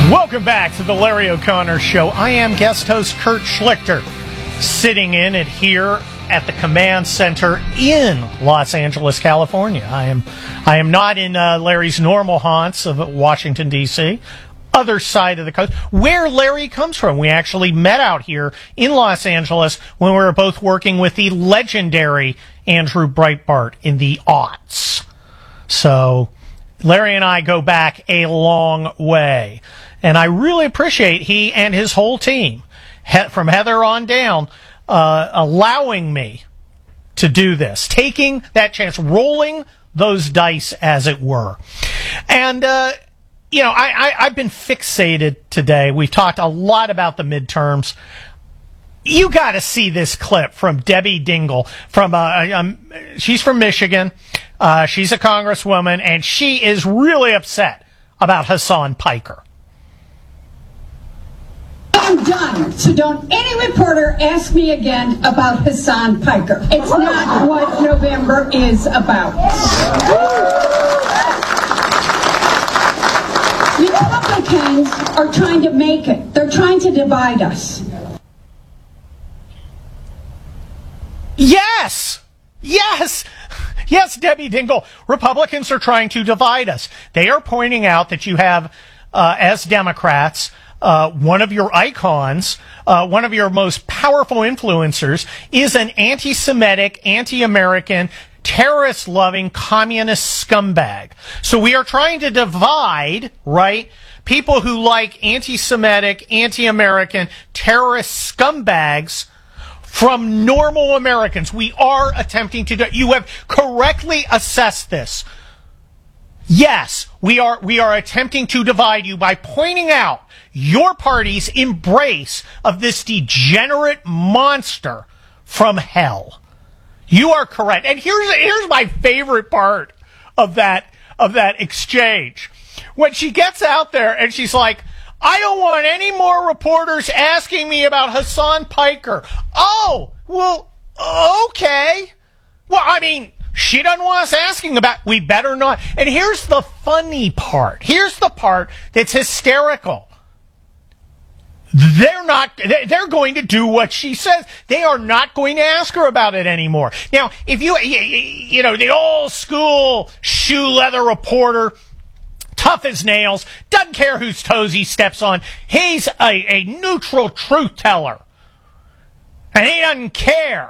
Welcome back to the Larry O'Connor Show. I am guest host Kurt Schlichter, sitting in it here at the command center in Los Angeles, California. I am not in Larry's normal haunts of Washington, D.C., other side of the coast, where Larry comes from. We actually met out here in Los Angeles when we were both working with the legendary Andrew Breitbart in the aughts. So Larry and I go back a long way. And I really appreciate he and his whole team, from Heather on down, allowing me to do this, taking that chance, rolling those dice, as it were. And, I've been fixated today. We've talked a lot about the midterms. You got to see this clip from Debbie Dingell. She's from Michigan. She's a congresswoman, and she is really upset about Hasan Piker. I'm done. So don't any reporter ask me again about Hasan Piker. It's not what November is about. Republicans are trying to make it. They're trying to divide us. Yes, Debbie Dingell. Republicans are trying to divide us. They are pointing out that you have, as Democrats, one of your icons, one of your most powerful influencers is an anti-Semitic, anti-American, terrorist-loving communist scumbag. So we are trying to divide, right, people who like anti-Semitic, anti-American, terrorist scumbags from normal Americans. We are attempting to do. You have correctly assessed this. Yes, we are attempting to divide you by pointing out your party's embrace of this degenerate monster from hell. You are correct. And here's my favorite part of that exchange. When she gets out there and she's like, I don't want any more reporters asking me about Hasan Piker. Oh, well, okay. Well, I mean, she doesn't want us asking about, we better not. And here's the funny part. Here's the part that's hysterical. They're going to do what she says. They are not going to ask her about it anymore. Now, if the old school shoe leather reporter, tough as nails, doesn't care whose toes he steps on. He's a neutral truth teller. And he doesn't care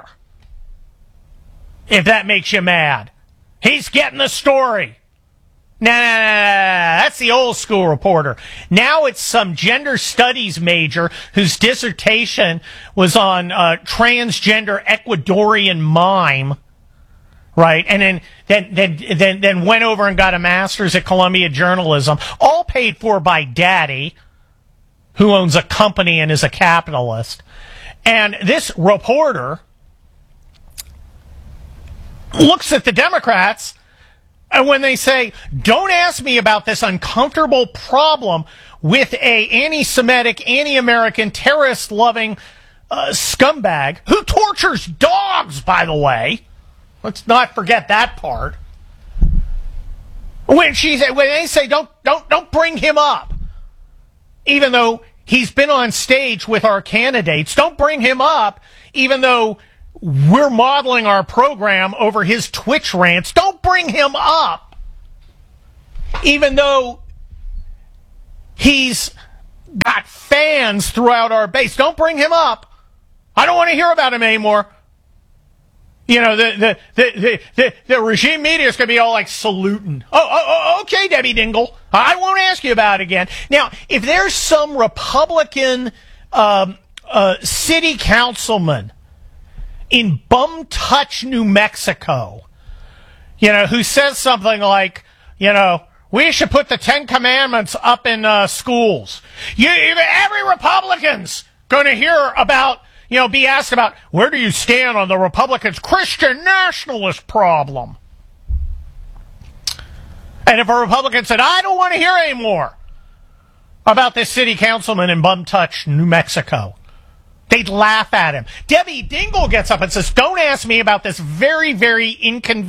if that makes you mad. He's getting the story. Nah, that's the old school reporter. Now it's some gender studies major whose dissertation was on transgender Ecuadorian mime, right? And then went over and got a master's at Columbia Journalism, all paid for by Daddy, who owns a company and is a capitalist. And this reporter looks at the Democrats, and when they say, don't ask me about this uncomfortable problem with a anti-Semitic, anti-American, terrorist-loving scumbag who tortures dogs, by the way. Let's not forget that part. When they say, don't bring him up, even though he's been on stage with our candidates, don't bring him up, even though we're modeling our program over his Twitch rants. Don't bring him up, even though he's got fans throughout our base. Don't bring him up. I don't want to hear about him anymore. You know, the regime media is going to be all like saluting. Oh, okay, Debbie Dingell. I won't ask you about it again. Now, if there's some Republican city councilman in Bum Touch, New Mexico, who says something like, we should put the 10 Commandments up in schools. Every Republican's going to hear about, be asked about, where do you stand on the Republicans' Christian nationalist problem? And if a Republican said, I don't want to hear any more about this city councilman in Bum Touch, New Mexico, they'd laugh at him. Debbie Dingell gets up and says, don't ask me about this very, very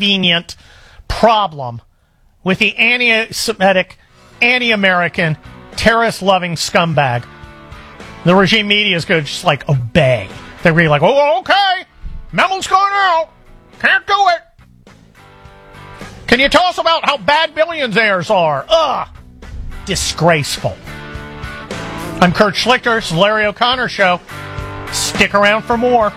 inconvenient problem with the anti-Semitic, anti-American, terrorist-loving scumbag. The regime media is going to just like obey. They're going to be like, oh, okay, memo's going out. Can't do it. Can you tell us about how bad billionaires are? Ugh. Disgraceful. I'm Kurt Schlichter. This is the Larry O'Connor Show. Stick around for more.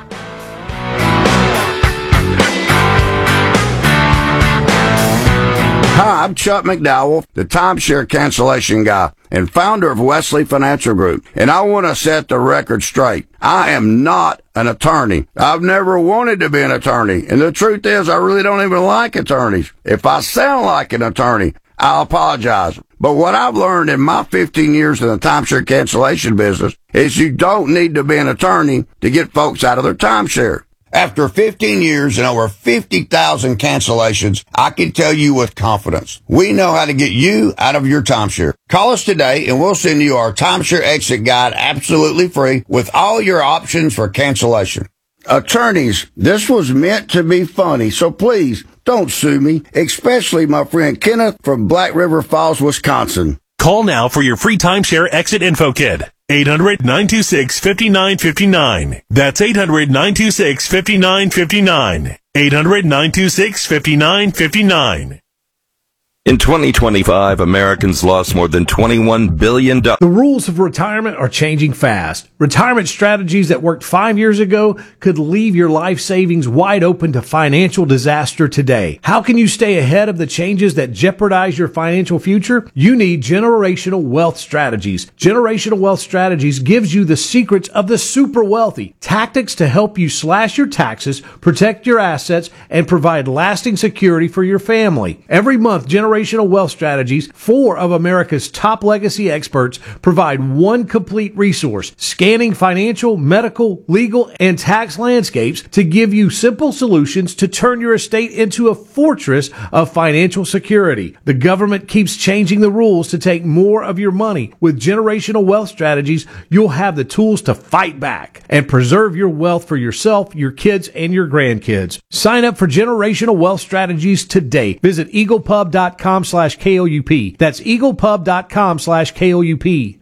Hi, I'm Chuck McDowell, the timeshare cancellation guy and founder of Wesley Financial Group, and I want to set the record straight. I am not an attorney. I've never wanted to be an attorney, and the truth is I really don't even like attorneys. If I sound like an attorney, I apologize. But what I've learned in my 15 years in the timeshare cancellation business is you don't need to be an attorney to get folks out of their timeshare. After 15 years and over 50,000 cancellations, I can tell you with confidence, we know how to get you out of your timeshare. Call us today and we'll send you our timeshare exit guide absolutely free with all your options for cancellation. Attorneys, this was meant to be funny, so please don't sue me, especially my friend Kenneth from Black River Falls, Wisconsin. Call now for your free timeshare exit info kit. 800-926-5959. That's 800-926-5959. 800-926-5959. In 2025, Americans lost more than $21 billion. The rules of retirement are changing fast. Retirement strategies that worked 5 years ago could leave your life savings wide open to financial disaster today. How can you stay ahead of the changes that jeopardize your financial future? You need Generational Wealth Strategies. Generational Wealth Strategies gives you the secrets of the super wealthy, tactics to help you slash your taxes, protect your assets, and provide lasting security for your family. Every month, Generational Wealth Strategies, 4 of America's top legacy experts, provide one complete resource, scanning financial, medical, legal, and tax landscapes to give you simple solutions to turn your estate into a fortress of financial security. The government keeps changing the rules to take more of your money. With Generational Wealth Strategies, you'll have the tools to fight back and preserve your wealth for yourself, your kids, and your grandkids. Sign up for Generational Wealth Strategies today. Visit eaglepub.com/KOUP. That's eaglepub.com/KOUP.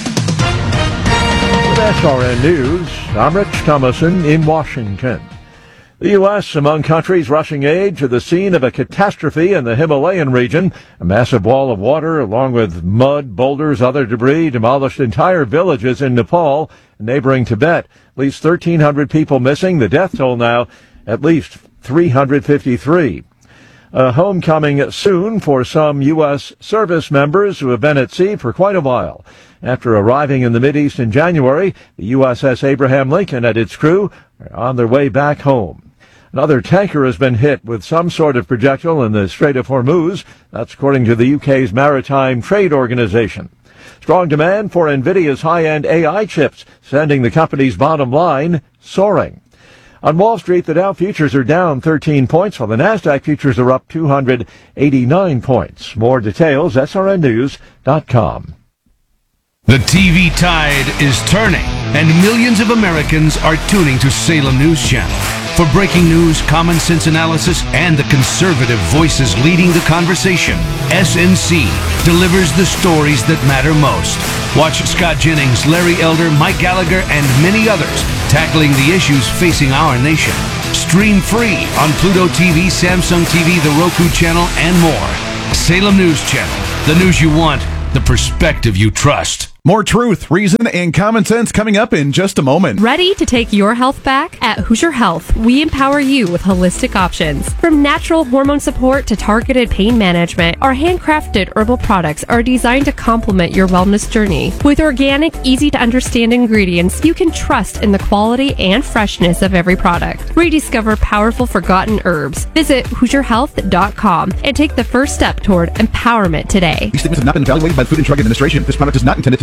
With SRN News, I'm Rich Thomason in Washington. The U.S. among countries rushing aid to the scene of a catastrophe in the Himalayan region. A massive wall of water, along with mud, boulders, other debris, demolished entire villages in Nepal and neighboring Tibet. At least 1,300 people missing. The death toll now at least 353. A homecoming soon for some U.S. service members who have been at sea for quite a while. After arriving in the Mideast in January, the USS Abraham Lincoln and its crew are on their way back home. Another tanker has been hit with some sort of projectile in the Strait of Hormuz. That's according to the UK's Maritime Trade Organization. Strong demand for NVIDIA's high-end AI chips, sending the company's bottom line soaring. On Wall Street, the Dow futures are down 13 points, while the NASDAQ futures are up 289 points. More details, srnnews.com. The TV tide is turning, and millions of Americans are tuning to Salem News Channel. For breaking news, common sense analysis, and the conservative voices leading the conversation, SNC delivers the stories that matter most. Watch Scott Jennings, Larry Elder, Mike Gallagher, and many others tackling the issues facing our nation. Stream free on Pluto TV, Samsung TV, the Roku channel, and more. Salem News Channel. The news you want, the perspective you trust. More truth, reason, and common sense coming up in just a moment. Ready to take your health back? At Hoosier Health, we empower you with holistic options. From natural hormone support to targeted pain management, our handcrafted herbal products are designed to complement your wellness journey. With organic, easy-to-understand ingredients, you can trust in the quality and freshness of every product. Rediscover powerful forgotten herbs. Visit HoosierHealth.com and take the first step toward empowerment today. These statements have not been evaluated by the Food and Drug Administration. This product is not intended to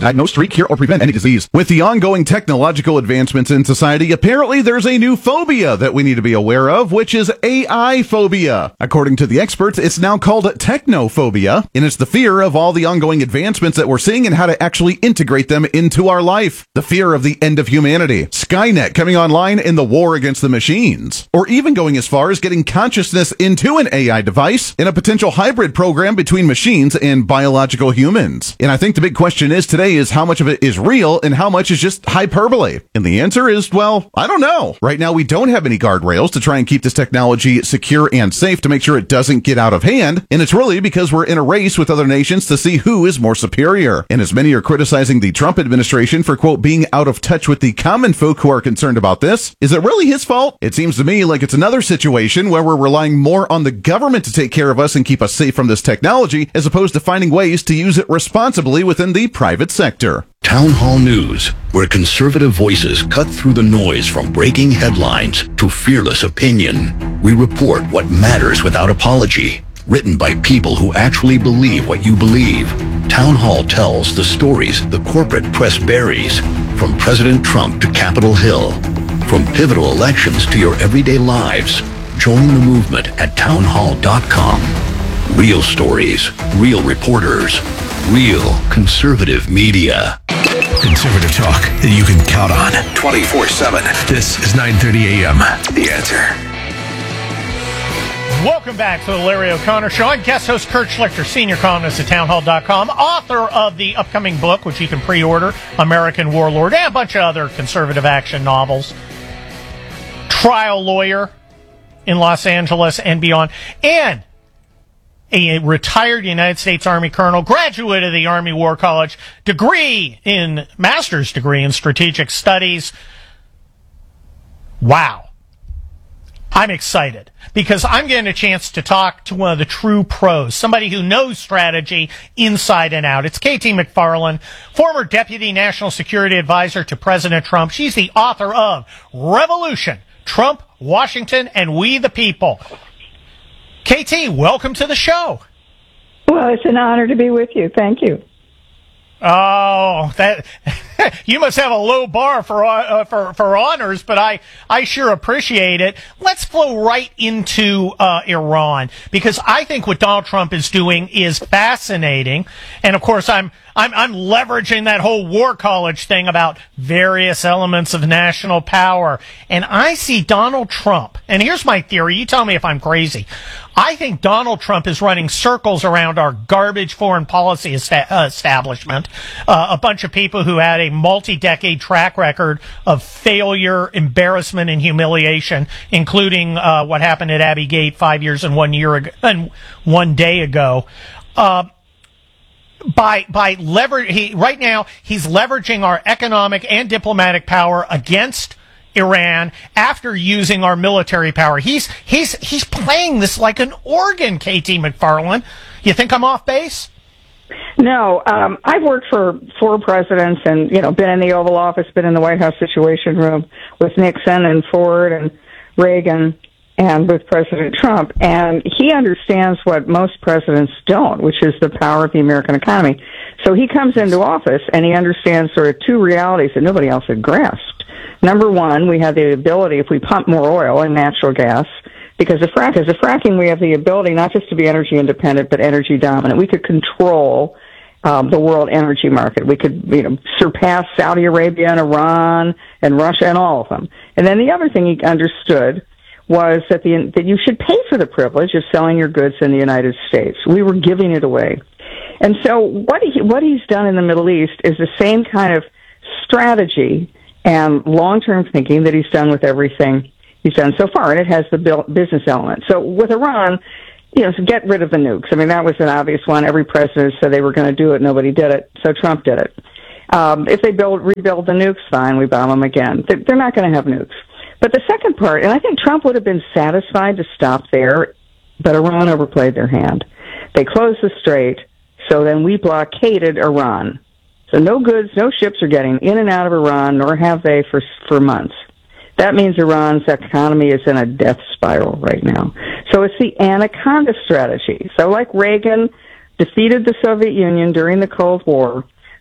diagnose, treat, cure, or prevent any disease. With the ongoing technological advancements in society, apparently there's a new phobia that we need to be aware of, which is AI phobia. According to the experts, it's now called technophobia, and it's the fear of all the ongoing advancements that we're seeing and how to actually integrate them into our life. The fear of the end of humanity, Skynet coming online in the war against the machines, or even going as far as getting consciousness into an AI device in a potential hybrid program between machines and biological humans. And I think the big question is today is how much of it is real and how much is just hyperbole. And the answer is, well, I don't know. Right now we don't have any guardrails to try and keep this technology secure and safe to make sure it doesn't get out of hand. And it's really because we're in a race with other nations to see who is more superior. And as many are criticizing the Trump administration for, quote, being out of touch with the common folk who are concerned about this, is it really his fault? It seems to me like it's another situation where we're relying more on the government to take care of us and keep us safe from this technology, as opposed to finding ways to use it responsibly within the private sector. Town Hall News, where conservative voices cut through the noise from breaking headlines to fearless opinion. We report what matters without apology. Written by people who actually believe what you believe. Town Hall tells the stories the corporate press buries, from President Trump to Capitol Hill. From pivotal elections to your everyday lives. Join the movement at townhall.com. Real stories, real reporters, real conservative media. Conservative talk that you can count on 24/7. This is 9:30 a.m. The Answer. Welcome back to the Larry O'Connor Show. I'm guest host Kurt Schlichter, senior columnist at townhall.com, author of the upcoming book, which you can pre-order, American Warlord, and a bunch of other conservative action novels. Trial lawyer in Los Angeles and beyond, and a retired United States Army colonel, graduate of the Army War College, master's degree in strategic studies. Wow. I'm excited because I'm getting a chance to talk to one of the true pros, somebody who knows strategy inside and out. It's KT McFarland, former Deputy National Security Advisor to President Trump. She's the author of Revolution, Trump, Washington, and We the People. KT, welcome to the show. Well, it's an honor to be with you. Thank you. Oh, that you must have a low bar for honors, but I sure appreciate it. Let's flow right into Iran, because I think what Donald Trump is doing is fascinating, and of course I'm leveraging that whole War College thing about various elements of national power, and I see Donald Trump. And here's my theory. You tell me if I'm crazy. I think Donald Trump is running circles around our garbage foreign policy establishment, a bunch of people who had a multi-decade track record of failure, embarrassment, and humiliation, including what happened at Abbey Gate 5 years and 1 year ago, and 1 day ago. Right now he's leveraging our economic and diplomatic power against Iran after using our military power. He's playing this like an organ, KT McFarland. You think I'm off base? No, I've worked for 4 presidents and, been in the Oval Office, been in the White House Situation Room with Nixon and Ford and Reagan and with President Trump. And he understands what most presidents don't, which is the power of the American economy. So he comes into office and he understands sort of 2 realities that nobody else had grasped. Number one, we have the ability, if we pump more oil and natural gas, because of fracking, we have the ability not just to be energy independent, but energy dominant. We could control the world energy market. We could, surpass Saudi Arabia and Iran and Russia and all of them. And then the other thing he understood was that you should pay for the privilege of selling your goods in the United States. We were giving it away. And so what he's done in the Middle East is the same kind of strategy and long-term thinking that he's done with everything he's done so far, and it has the business element. So with Iran, so get rid of the nukes. I mean, that was an obvious one. Every president said they were going to do it. Nobody did it, so Trump did it. If they rebuild the nukes, fine, we bomb them again. They're not going to have nukes. But the second part, and I think Trump would have been satisfied to stop there, but Iran overplayed their hand. They closed the strait, so then we blockaded Iran. So no goods, no ships are getting in and out of Iran, nor have they for months. That means Iran's economy is in a death spiral right now. So it's the anaconda strategy. So like Reagan defeated the Soviet Union during the Cold War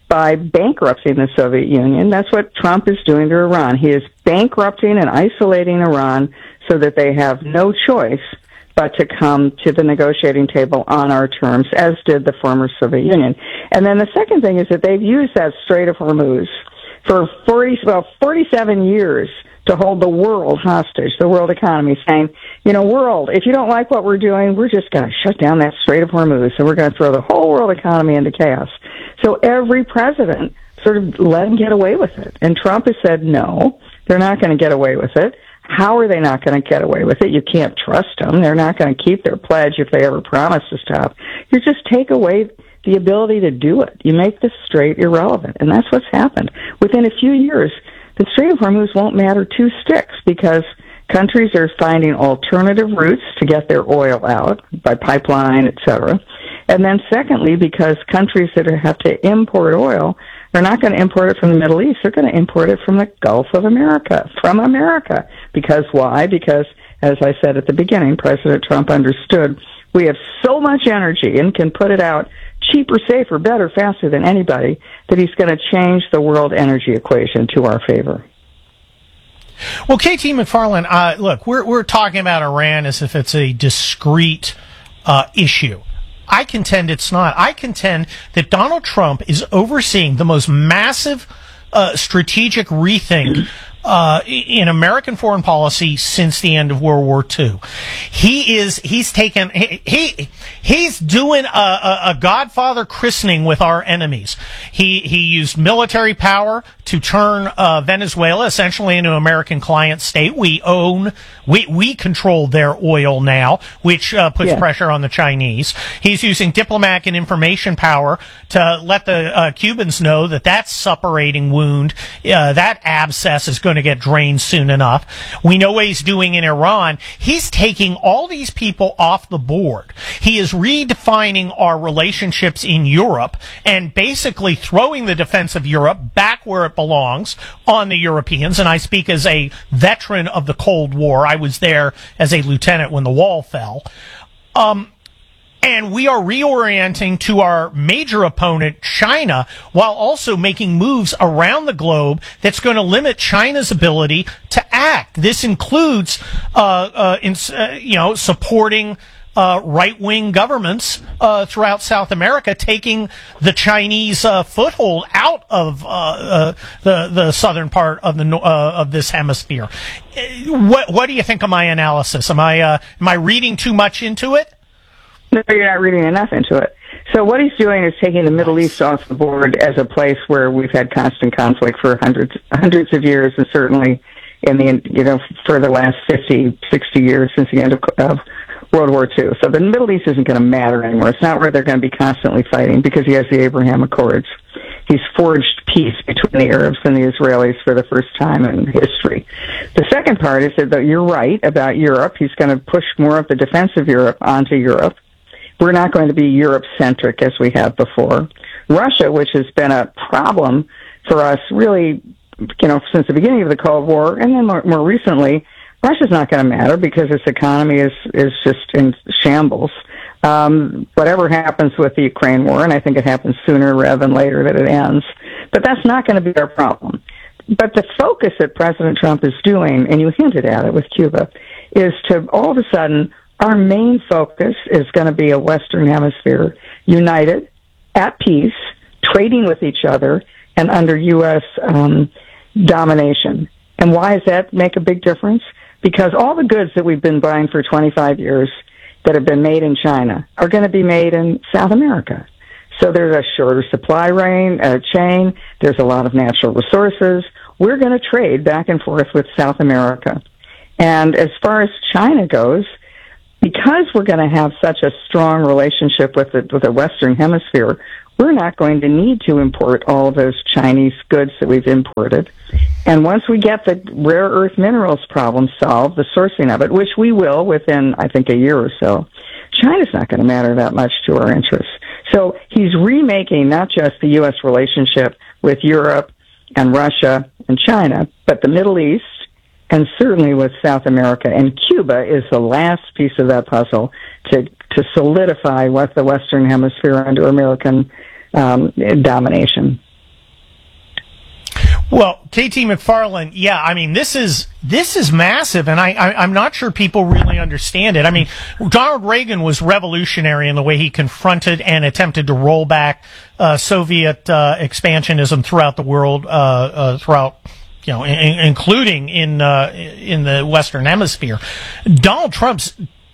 by bankrupting the Soviet Union. That's what Trump is doing to Iran. He is bankrupting and isolating Iran so that they have no choice but to come to the negotiating table on our terms, as did the former Soviet Union. And then the second thing is that they've used that Strait of Hormuz for 47 years to hold the world hostage, the world economy, saying, world, if you don't like what we're doing, we're just going to shut down that Strait of Hormuz, and we're going to throw the whole world economy into chaos. So every president sort of let them get away with it. And Trump has said, no, they're not going to get away with it. How are they not going to get away with it? You can't trust them. They're not going to keep their pledge if they ever promise to stop. You just take away the ability to do it. You make the strait irrelevant, and that's what's happened. Within a few years, the Strait of Hormuz won't matter two sticks because countries are finding alternative routes to get their oil out by pipeline, etc. And then secondly, because countries that have to import oil, they're not going to import it from the Middle East. They're going to import it from the Gulf of America, from America. Because why? Because, as I said at the beginning, President Trump understood we have so much energy and can put it out cheaper, safer, better, faster than anybody, that he's going to change the world energy equation to our favor. Well, KT McFarland, look, we're talking about Iran as if it's a discrete issue. I contend it's not. I contend that Donald Trump is overseeing the most massive strategic rethink in American foreign policy since the end of World War II. He's doing a Godfather christening with our enemies. He used military power to turn Venezuela essentially into an American client state. We control their oil now, which puts pressure on the Chinese. He's using diplomatic and information power to let the Cubans know that suppurating wound, that abscess is going to get drained soon enough. We know what he's doing in Iran. He's taking all these people off the board. He is redefining our relationships in Europe and basically throwing the defense of Europe back where it belongs on the Europeans. And I speak as a veteran of the Cold War. I was there as a lieutenant when the wall fell. And we are reorienting to our major opponent, China, while also making moves around the globe that's going to limit China's ability to act. This includes, supporting right-wing governments throughout South America, taking the Chinese foothold out of the southern part of this hemisphere. What do you think of my analysis? Am I reading too much into it? No, you're not reading enough into it. So what he's doing is taking the Middle East off the board as a place where we've had constant conflict for hundreds of years, and certainly for the last 50, 60 years since the end of World War II. So the Middle East isn't going to matter anymore. It's not where they're going to be constantly fighting because he has the Abraham Accords. He's forged peace between the Arabs and the Israelis for the first time in history. The second part is that you're right about Europe. He's going to push more of the defense of Europe onto Europe. We're not going to be Europe-centric as we have before. Russia, which has been a problem for us really, since the beginning of the Cold War, and then more recently, Russia's not going to matter because its economy is just in shambles. Whatever happens with the Ukraine war, and I think it happens sooner rather than later that it ends, but that's not going to be our problem. But the focus that President Trump is doing, and you hinted at it with Cuba, is to all of a sudden, our main focus is going to be a Western Hemisphere united, at peace, trading with each other, and under U.S. domination. And why does that make a big difference? Because all the goods that we've been buying for 25 years that have been made in China are going to be made in South America. So there's a shorter supply chain. There's a lot of natural resources. We're going to trade back and forth with South America. And as far as China goes, because we're going to have such a strong relationship with the Western Hemisphere, we're not going to need to import all of those Chinese goods that we've imported. And once we get the rare earth minerals problem solved, the sourcing of it, which we will within, I think, a year or so, China's not going to matter that much to our interests. So he's remaking not just the U.S. relationship with Europe and Russia and China, but the Middle East, and certainly with South America. And Cuba is the last piece of that puzzle to solidify what the Western Hemisphere under American domination. Well, KT McFarland, yeah, I mean, this is massive, and I'm not sure people really understand it. I mean, Donald Reagan was revolutionary in the way he confronted and attempted to roll back Soviet expansionism throughout the world, including in the Western Hemisphere. Donald Trump's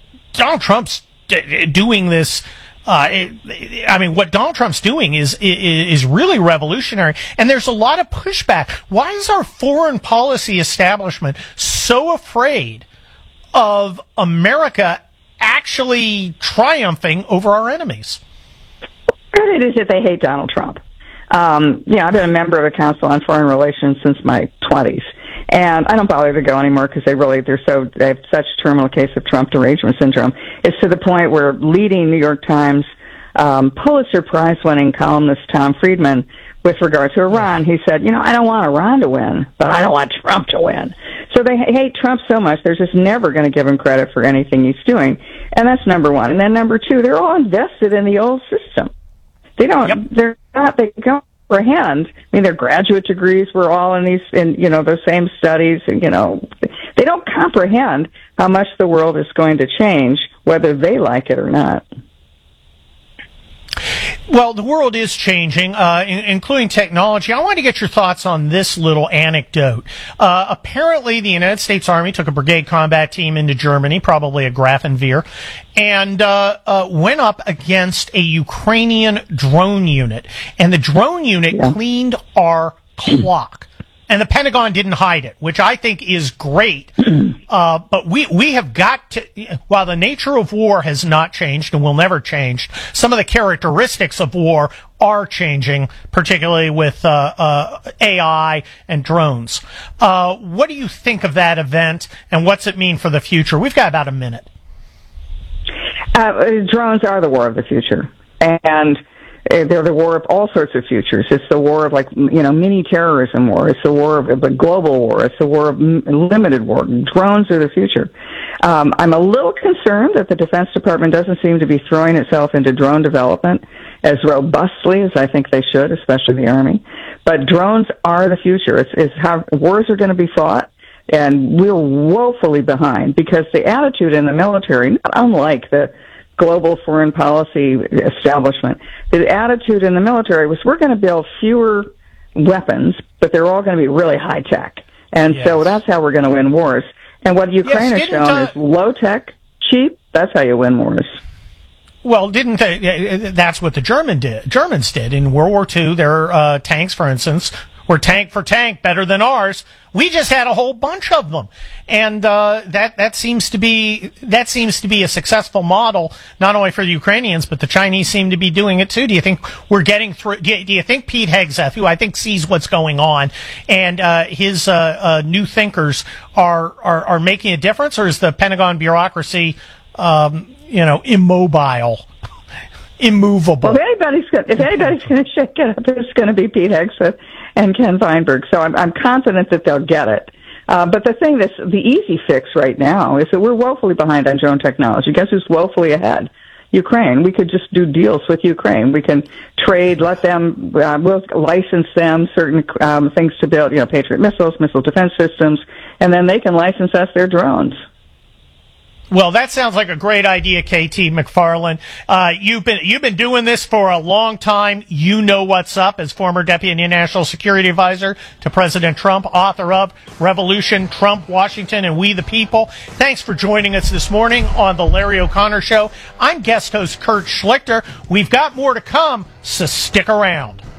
doing this. What Donald Trump's doing is really revolutionary, and there's a lot of pushback. Why is our foreign policy establishment so afraid of America actually triumphing over our enemies? It is that they hate Donald Trump. I've been a member of the Council on Foreign Relations since my 20s. And I don't bother to go anymore because they have such terminal case of Trump derangement syndrome. It's to the point where leading New York Times Pulitzer Prize winning columnist Tom Friedman, with regard to Iran, he said, I don't want Iran to win, but I don't want Trump to win. So they hate Trump so much, they're just never going to give him credit for anything he's doing. And that's number one. And then number two, they're all invested in the old system. They don't comprehend. I mean, their graduate degrees were all in those same studies. They don't comprehend how much the world is going to change, whether they like it or not. Well, the world is changing, including technology. I want to get your thoughts on this little anecdote. Apparently, the United States Army took a brigade combat team into Germany, probably a Grafenwehr, and went up against a Ukrainian drone unit. And the drone unit cleaned our clock. And the Pentagon didn't hide it, which I think is great. But we have got to, while the nature of war has not changed and will never change, some of the characteristics of war are changing, particularly with AI and drones. What do you think of that event, and what's it mean for the future? We've got about a minute. Drones are the war of the future. And they're the war of all sorts of futures. It's the war of mini terrorism war. It's the war of the global war. It's the war of limited war. Drones are the future. I'm a little concerned that the Defense Department doesn't seem to be throwing itself into drone development as robustly as I think they should, especially the Army. But drones are the future. It's how wars are going to be fought. And we're woefully behind because the attitude in the military, not unlike the global foreign policy establishment, the attitude in the military was we're going to build fewer weapons, but they're all going to be really high tech. And so that's how we're going to win wars. And what Ukraine has shown is low tech, cheap. That's how you win wars. Well, that's what the Germans did in World War II. Their tanks, for instance, were tank for tank better than ours. We just had a whole bunch of them, and that seems to be a successful model not only for the Ukrainians, but the Chinese seem to be doing it too. Do you think we're getting through? Do you think Pete Hegseth, who I think sees what's going on, and his new thinkers are making a difference, or is the Pentagon bureaucracy immovable? Well, if anybody's going to shake it up, it's going to be Pete Hegseth and Ken Feinberg. So I'm confident that they'll get it. But the thing that's the easy fix right now is that we're woefully behind on drone technology. Guess who's woefully ahead? Ukraine. We could just do deals with Ukraine. We can trade, let them, we'll license them certain things to build, Patriot missiles, missile defense systems, and then they can license us their drones. Well, that sounds like a great idea, KT McFarland. You've been doing this for a long time. You know what's up as former Deputy National Security Advisor to President Trump, author of Revolution, Trump, Washington, and We the People. Thanks for joining us this morning on the Larry O'Connor Show. I'm guest host Kurt Schlichter. We've got more to come, so stick around.